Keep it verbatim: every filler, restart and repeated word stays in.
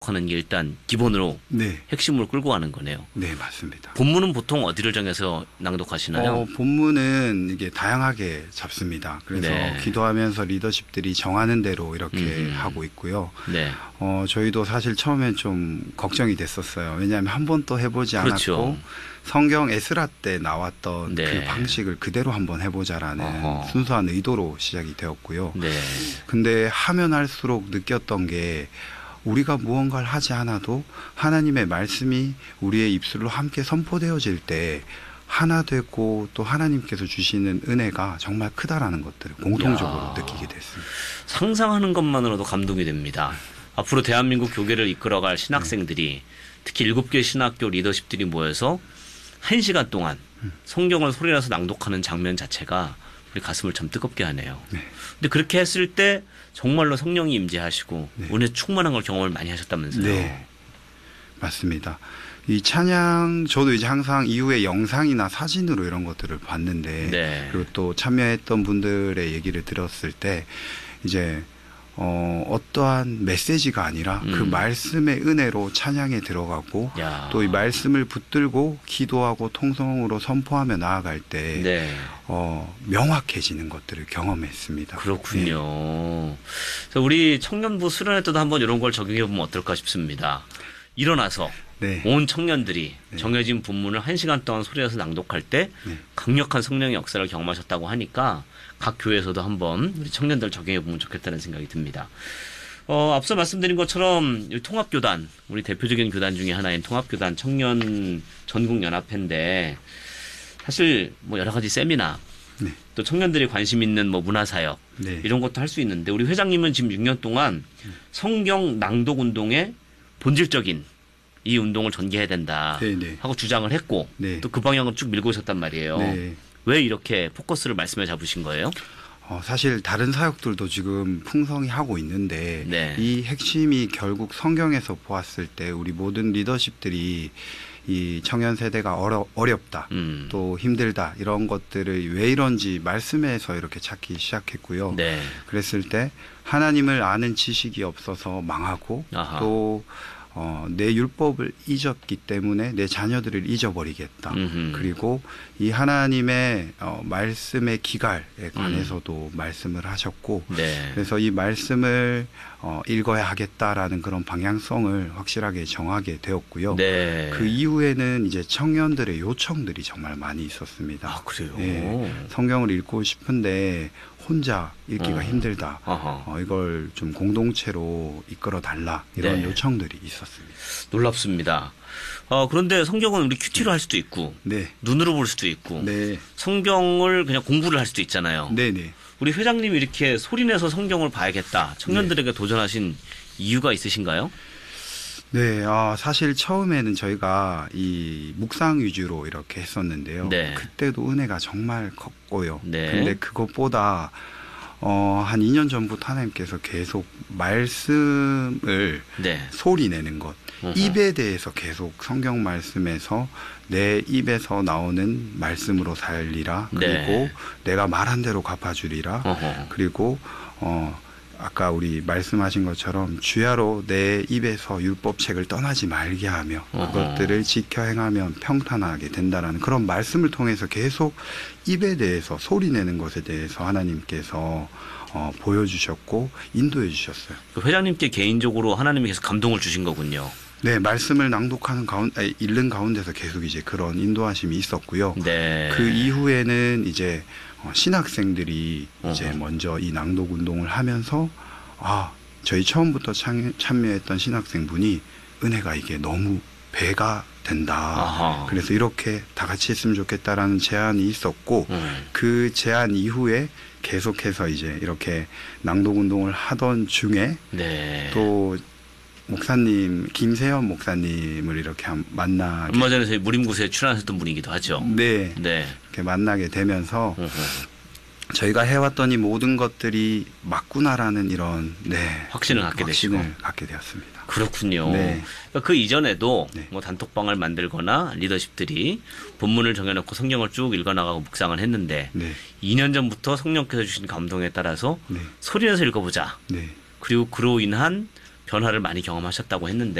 하는 게 일단 기본으로 네. 핵심으로 끌고 가는 거네요. 네, 맞습니다. 본문은 보통 어디를 정해서 낭독하시나요? 어, 본문은 이게 다양하게 잡습니다. 그래서 네. 기도하면서 리더십들이 정하는 대로 이렇게 음. 하고 있고요. 네. 어, 저희도 사실 처음엔 좀 걱정이 됐었어요. 왜냐하면 한 번도 해보지 그렇죠. 않았고 성경 에스라 때 나왔던 네. 그 방식을 그대로 한번 해보자라는 어허. 순수한 의도로 시작이 되었고요. 네. 근데 하면 할수록 느꼈던 게 우리가 무언가를 하지 않아도 하나님의 말씀이 우리의 입술로 함께 선포되어질 때 하나 되고 또 하나님께서 주시는 은혜가 정말 크다라는 것들을 공통적으로 야. 느끼게 됐습니다. 상상하는 것만으로도 감동이 됩니다. 앞으로 대한민국 교계를 이끌어갈 신학생들이 특히 일곱 개 신학교 리더십들이 모여서 한 시간 동안 성경을 소리내서 낭독하는 장면 자체가 우리 가슴을 참 뜨겁게 하네요. 네. 근데 그렇게 했을 때 정말로 성령이 임재하시고 네. 은혜 충만한 걸 경험을 많이 하셨다면서요. 네, 맞습니다. 이 찬양 저도 이제 항상 이후에 영상이나 사진으로 이런 것들을 봤는데 네. 그리고 또 참여했던 분들의 얘기를 들었을 때 이제 어, 어떠한 메시지가 아니라 음. 그 말씀의 은혜로 찬양에 들어가고 야. 또 이 말씀을 붙들고 기도하고 통성으로 선포하며 나아갈 때 네. 어, 명확해지는 것들을 경험했습니다. 그렇군요. 그래서 우리 청년부 수련회 때도 한번 이런 걸 적용해 보면 어떨까 싶습니다. 일어나서 네. 온 청년들이 네. 정해진 본문을 한 시간 동안 소리내서 낭독할 때 네. 강력한 성령의 역사를 경험하셨다고 하니까 각 교회에서도 한번 우리 청년들 적용해 보면 좋겠다는 생각이 듭니다. 어, 앞서 말씀드린 것처럼 통합교단, 우리 대표적인 교단 중에 하나인 통합교단 청년 전국연합회인데 사실 뭐 여러 가지 세미나 네. 또 청년들이 관심 있는 뭐 문화사역 네. 이런 것도 할 수 있는데 우리 회장님은 지금 육 년 동안 성경 낭독 운동의 본질적인 이 운동을 전개해야 된다 네, 네. 하고 주장을 했고 네. 또 그 방향을 쭉 밀고 오셨단 말이에요. 네. 왜 이렇게 포커스를 말씀에 잡으신 거예요? 어, 사실 다른 사역들도 지금 풍성히 하고 있는데 네. 이 핵심이 결국 성경에서 보았을 때 우리 모든 리더십들이 이 청년 세대가 어려, 어렵다 음. 또 힘들다 이런 것들을 왜 이런지 말씀에서 이렇게 찾기 시작했고요. 네. 그랬을 때 하나님을 아는 지식이 없어서 망하고 아하. 또 어, 내 율법을 잊었기 때문에 내 자녀들을 잊어버리겠다. 음흠. 그리고 이 하나님의 어, 말씀의 기갈에 관해서도 음. 말씀을 하셨고 네. 그래서 이 말씀을 어, 읽어야 하겠다라는 그런 방향성을 확실하게 정하게 되었고요. 네. 그 이후에는 이제 청년들의 요청들이 정말 많이 있었습니다. 아, 그래요? 네, 성경을 읽고 싶은데 혼자 읽기가 어. 힘들다. 어, 이걸 좀 공동체로 이끌어 달라. 이런 네. 요청들이 있었습니다. 놀랍습니다. 어, 그런데 성경은 우리 큐티로 할 수도 있고 네. 눈으로 볼 수도 있고 네. 성경을 그냥 공부를 할 수도 있잖아요. 네, 네. 우리 회장님이 이렇게 소리내서 성경을 봐야겠다. 청년들에게 네. 도전하신 이유가 있으신가요? 네, 아, 사실 처음에는 저희가 이 묵상 위주로 이렇게 했었는데요. 네. 그때도 은혜가 정말 컸고요. 네. 근데 그것보다 어, 한 이 년 전부터 하나님께서 계속 말씀을 네. 소리 내는 것, 어허. 입에 대해서 계속 성경 말씀에서 내 입에서 나오는 말씀으로 살리라. 그리고 네. 내가 말한 대로 갚아주리라. 어허. 그리고 어, 아까 우리 말씀하신 것처럼 주야로 내 입에서 율법책을 떠나지 말게 하며 어허. 그것들을 지켜 행하면 평탄하게 된다라는 그런 말씀을 통해서 계속 입에 대해서 소리내는 것에 대해서 하나님께서 어, 보여주셨고 인도해 주셨어요. 그 회장님께 개인적으로 하나님이 계속 감동을 주신 거군요. 네, 말씀을 낭독하는 가운데, 아니, 읽는 가운데서 계속 이제 그런 인도하심이 있었고요. 네. 그 이후에는 이제 어, 신학생들이 이제 어허. 먼저 이 낭독 운동을 하면서 아, 저희 처음부터 참, 참여했던 신학생분이 은혜가 이게 너무 배가 된다. 아하. 그래서 이렇게 다 같이 했으면 좋겠다라는 제안이 있었고 음. 그 제안 이후에 계속해서 이제 이렇게 낭독 운동을 하던 중에 네. 또 목사님 김세현 목사님을 이렇게 만나게 얼마 전에 저희 무림구세에 출연하셨던 분이기도 하죠. 네, 네. 이렇게 만나게 되면서 어허. 저희가 해왔던 이 모든 것들이 맞구나라는 이런 네 확신을 갖게 확신을 되시고. 갖게 되었습니다. 그렇군요. 네. 그러니까 그 이전에도 네. 뭐 단톡방을 만들거나 리더십들이 본문을 정해놓고 성경을 쭉 읽어나가고 묵상을 했는데 네, 이 년 전부터 성령께서 주신 감동에 따라서 네, 소리내서 읽어보자. 네, 그리고 그로 인한 변화를 많이 경험하셨다고 했는데